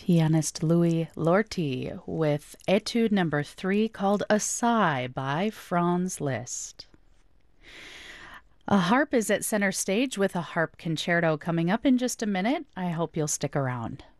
pianist Louis Lorty with Etude number 3 called A Sigh by Franz Liszt. A harp is at center stage with a harp concerto coming up in just a minute. I hope you'll stick around.